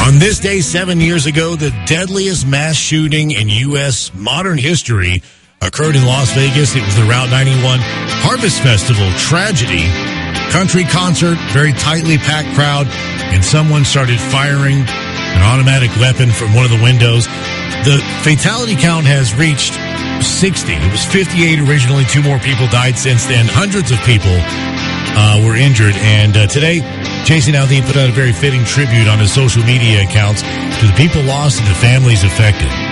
On this day 7 years ago, the deadliest mass shooting in U.S. modern history occurred in Las Vegas. It was the Route 91 Harvest Festival tragedy. Country concert, very tightly packed crowd, and someone started firing an automatic weapon from one of the windows. The fatality count has reached 60. It was 58 originally. 2 more people died since then. Hundreds of people were injured. And today, Jason Aldean put out a very fitting tribute on his social media accounts to the people lost and the families affected.